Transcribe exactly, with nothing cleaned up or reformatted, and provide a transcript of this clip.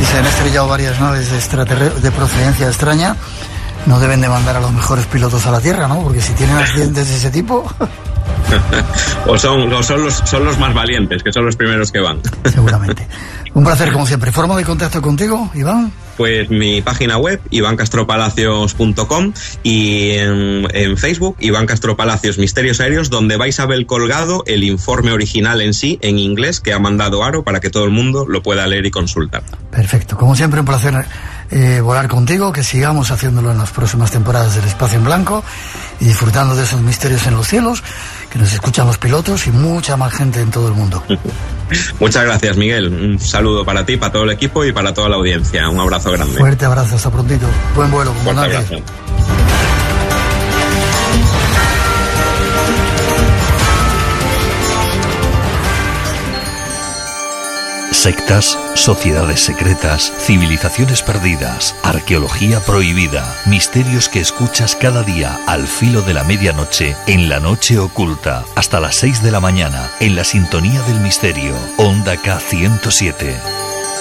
se han estrellado varias naves de, extraterre- de procedencia extraña, no deben de mandar a los mejores pilotos a la Tierra, ¿no? Porque si tienen accidentes de ese tipo... o son, o son, los, son los más valientes, que son los primeros que van. Seguramente. Un placer, como siempre. ¿Forma de contacto contigo, Iván? Pues mi página web, iván castro palacios punto com, y en, en Facebook, Iván Castro Palacios Misterios Aéreos, donde vais a ver colgado el informe original en sí, en inglés, que ha mandado Aro para que todo el mundo lo pueda leer y consultar. Perfecto. Como siempre, un placer eh, volar contigo, que sigamos haciéndolo en las próximas temporadas del Espacio en Blanco y disfrutando de esos misterios en los cielos, que nos escuchan los pilotos y mucha más gente en todo el mundo. Muchas gracias, Miguel. Un saludo para ti, para todo el equipo y para toda la audiencia. Un abrazo grande. Fuerte abrazo, hasta prontito. Buen vuelo, comandante. Fuerte abrazo. Sectas, sociedades secretas, civilizaciones perdidas, arqueología prohibida, misterios que escuchas cada día al filo de la medianoche en La Noche Oculta, hasta las seis de la mañana, en la sintonía del misterio, Onda K ciento siete.